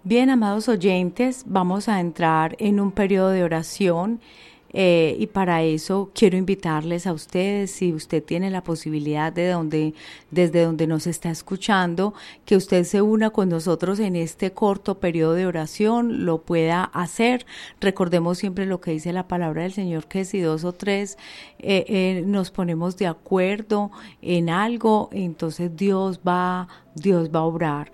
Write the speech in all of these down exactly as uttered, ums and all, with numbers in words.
Bien, amados oyentes, vamos a entrar en un periodo de oración eh, y para eso quiero invitarles a ustedes, si usted tiene la posibilidad de donde, desde donde nos está escuchando, que usted se una con nosotros en este corto periodo de oración, lo pueda hacer. Recordemos siempre lo que dice la palabra del Señor, que si dos o tres eh, eh, nos ponemos de acuerdo en algo, entonces Dios va, Dios va a obrar.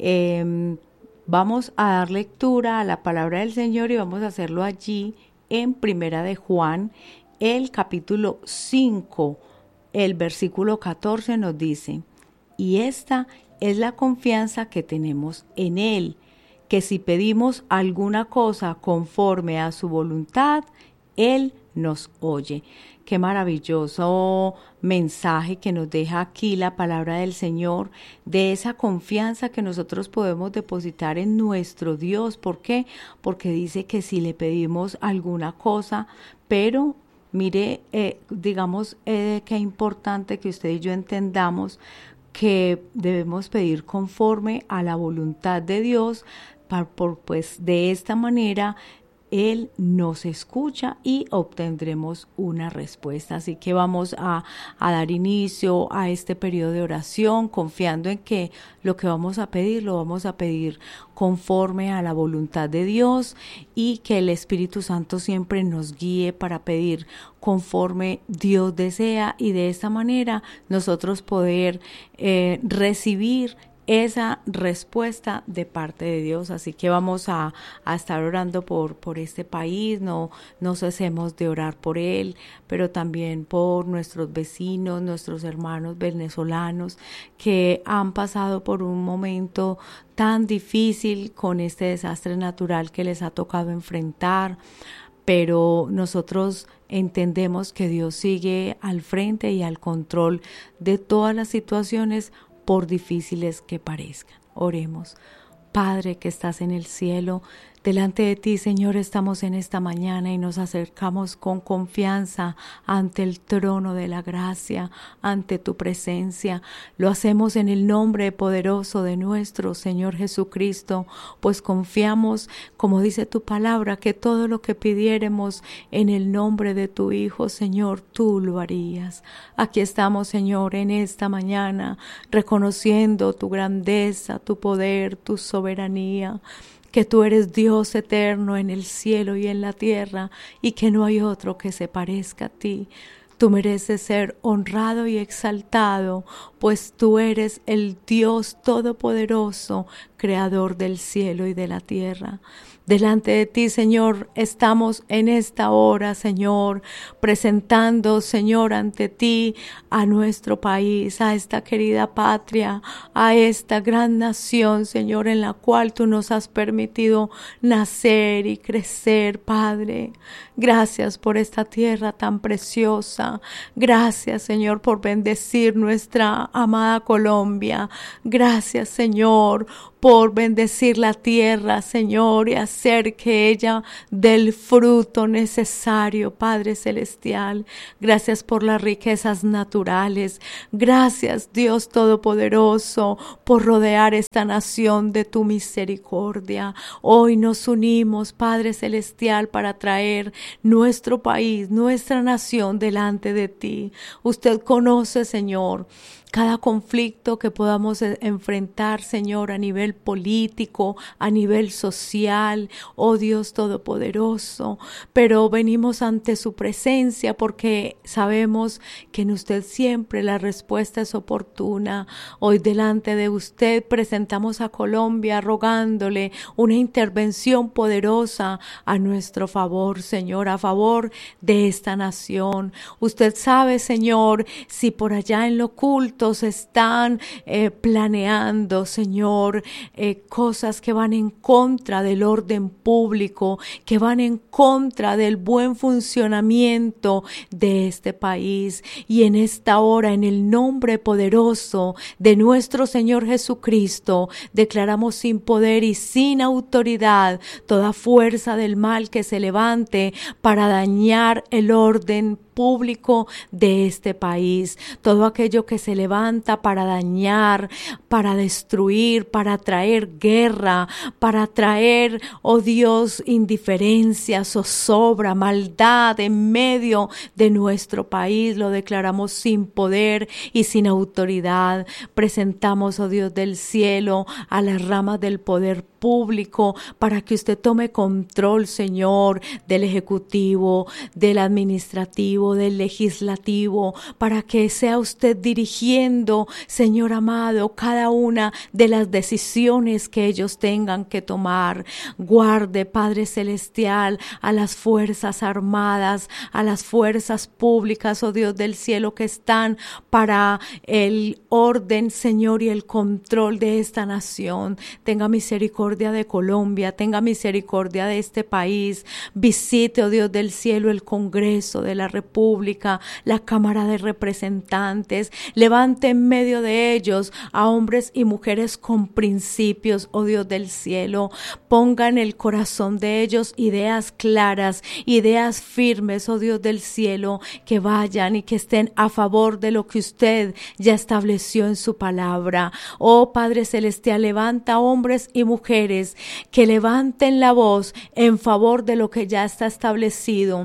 Eh, Vamos a dar lectura a la palabra del Señor y vamos a hacerlo allí en Primera de Juan, el capítulo cinco, el versículo catorce nos dice: y esta es la confianza que tenemos en Él, que si pedimos alguna cosa conforme a su voluntad, Él nos oye. Qué maravilloso mensaje que nos deja aquí la palabra del Señor, de esa confianza que nosotros podemos depositar en nuestro Dios. ¿Por qué? Porque dice que si le pedimos alguna cosa, pero mire, eh, digamos eh, que es importante que usted y yo entendamos que debemos pedir conforme a la voluntad de Dios, para, por, pues de esta manera Él nos escucha y obtendremos una respuesta. Así que vamos a, a dar inicio a este periodo de oración, confiando en que lo que vamos a pedir, lo vamos a pedir conforme a la voluntad de Dios, y que el Espíritu Santo siempre nos guíe para pedir conforme Dios desea, y de esta manera nosotros poder eh, recibir esa respuesta de parte de Dios. Así que vamos a, a estar orando por, por este país, no, no cesemos de orar por él, pero también por nuestros vecinos, nuestros hermanos venezolanos que han pasado por un momento tan difícil con este desastre natural que les ha tocado enfrentar. Pero nosotros entendemos que Dios sigue al frente y al control de todas las situaciones, por difíciles que parezcan. Oremos. Padre que estás en el cielo, delante de ti, Señor, estamos en esta mañana y nos acercamos con confianza ante el trono de la gracia, ante tu presencia. Lo hacemos en el nombre poderoso de nuestro Señor Jesucristo, pues confiamos, como dice tu palabra, que todo lo que pidiéremos en el nombre de tu Hijo, Señor, tú lo harías. Aquí estamos, Señor, en esta mañana, reconociendo tu grandeza, tu poder, tu soberanía, que tú eres Dios eterno en el cielo y en la tierra, y que no hay otro que se parezca a ti. Tú mereces ser honrado y exaltado, pues tú eres el Dios todopoderoso, creador del cielo y de la tierra. Delante de ti, Señor, estamos en esta hora, Señor, presentando, Señor, ante ti a nuestro país, a esta querida patria, a esta gran nación, Señor, en la cual tú nos has permitido nacer y crecer, Padre. Gracias por esta tierra tan preciosa. Gracias, Señor, por bendecir nuestra amada Colombia. Gracias, Señor, por bendecir la tierra, Señor, y hacer que ella dé el fruto necesario, Padre Celestial. Gracias por las riquezas naturales. Gracias, Dios Todopoderoso, por rodear esta nación de tu misericordia. Hoy nos unimos, Padre Celestial, para traer nuestro país, nuestra nación delante de ti. Usted conoce, Señor, cada conflicto que podamos enfrentar, Señor, a nivel político, a nivel social, oh Dios Todopoderoso, pero venimos ante su presencia porque sabemos que en usted siempre la respuesta es oportuna. Hoy delante de usted presentamos a Colombia rogándole una intervención poderosa a nuestro favor, Señor, a favor de esta nación. Usted sabe, Señor, si por allá en lo oculto se están eh, planeando, Señor, eh, cosas que van en contra del orden público, que van en contra del buen funcionamiento de este país. Y en esta hora, en el nombre poderoso de nuestro Señor Jesucristo, declaramos sin poder y sin autoridad toda fuerza del mal que se levante para dañar el orden público de este país. Todo aquello que se levanta para dañar, para destruir, para traer guerra, para traer, oh Dios, indiferencia, zozobra, maldad en medio de nuestro país, lo declaramos sin poder y sin autoridad. Presentamos, oh Dios del cielo, a las ramas del poder público para que usted tome control, Señor, del ejecutivo, del administrativo, del legislativo, para que sea usted dirigiendo, Señor amado, cada una de las decisiones que ellos tengan que tomar. Guarde, Padre Celestial, a las fuerzas armadas, a las fuerzas públicas, oh Dios del cielo, que están para el orden, Señor, y el control de esta nación. Tenga misericordia de Colombia, tenga misericordia de este país. Visite, oh Dios del cielo, el Congreso de la República, la Cámara de Representantes. Levante en medio de ellos a hombres y mujeres con principios, oh Dios del cielo. Ponga en el corazón de ellos ideas claras, ideas firmes, oh Dios del cielo, que vayan y que estén a favor de lo que usted ya estableció en su palabra. Oh Padre Celestial, levanta hombres y mujeres que levanten la voz en favor de lo que ya está establecido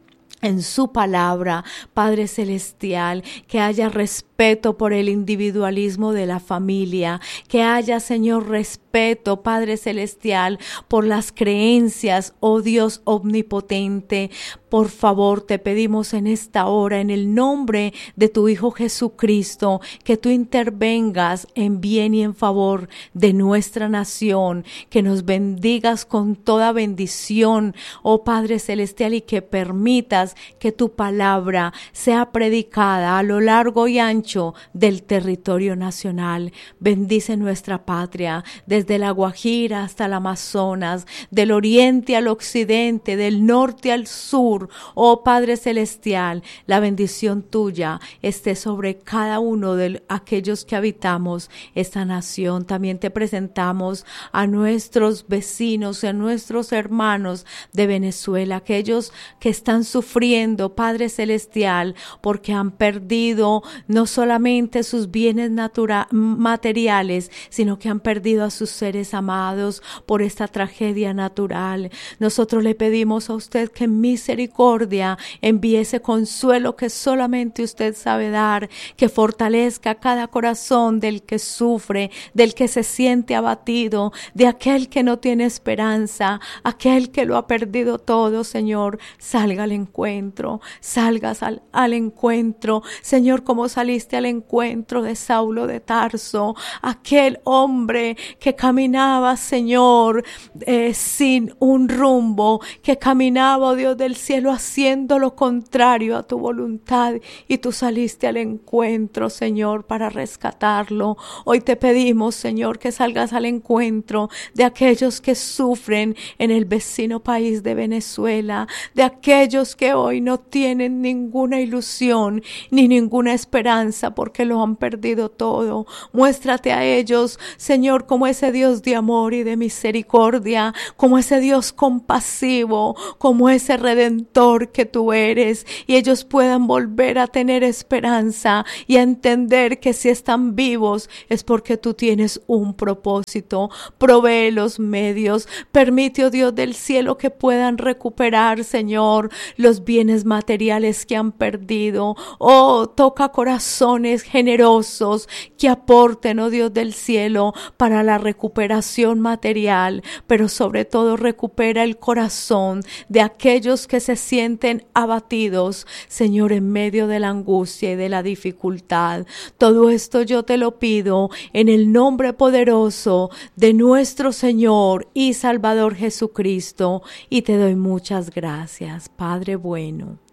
en su palabra. Padre Celestial, que haya respeto por el individualismo de la familia, que haya, Señor, respeto, Padre Celestial, por las creencias, oh Dios omnipotente. Por favor, te pedimos en esta hora, en el nombre de tu Hijo Jesucristo, que tú intervengas en bien y en favor de nuestra nación, que nos bendigas con toda bendición, oh Padre Celestial, y que permitas que tu palabra sea predicada a lo largo y ancho del territorio nacional. Bendice nuestra patria, desde la Guajira hasta el Amazonas, del oriente al occidente, del norte al sur. Oh Padre Celestial, la bendición tuya esté sobre cada uno de aquellos que habitamos esta nación. También te presentamos a nuestros vecinos, a nuestros hermanos de Venezuela, aquellos que están sufriendo, Padre Celestial, porque han perdido no solamente sus bienes natura- materiales, sino que han perdido a sus seres amados por esta tragedia natural. Nosotros le pedimos a usted que en misericordia envíe ese consuelo que solamente usted sabe dar, que fortalezca cada corazón del que sufre, del que se siente abatido, de aquel que no tiene esperanza, aquel que lo ha perdido todo. Señor, salga al encuentro, salgas al, al encuentro, Señor, como saliste al encuentro de Saulo de Tarso, aquel hombre que caminaba, Señor, eh, sin un rumbo, que caminaba, oh Dios del cielo, haciendo lo contrario a tu voluntad, y tú saliste al encuentro, Señor, para rescatarlo. Hoy te pedimos, Señor, que salgas al encuentro de aquellos que sufren en el vecino país de Venezuela, de aquellos que hoy no tienen ninguna ilusión ni ninguna esperanza porque lo han perdido todo. Muéstrate a ellos, Señor, como ese Dios de amor y de misericordia, como ese Dios compasivo, como ese Redentor que tú eres, y ellos puedan volver a tener esperanza y a entender que si están vivos es porque tú tienes un propósito. Provee los medios, permite, oh Dios del cielo, que puedan recuperar, Señor, los bienes materiales que han perdido. Oh, toca corazones generosos que aporten, oh Dios del cielo, para la recuperación material, pero sobre todo recupera el corazón de aquellos que se sienten abatidos, Señor, en medio de la angustia y de la dificultad. Todo esto yo te lo pido en el nombre poderoso de nuestro Señor y Salvador Jesucristo, y te doy muchas gracias, Padre bueno.